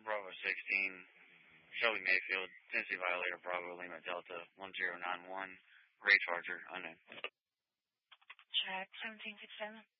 Bravo 16, Shelby Mayfield, Tennessee Violator, Bravo Lima Delta 1091, Gray Charger, unknown. Track 1767.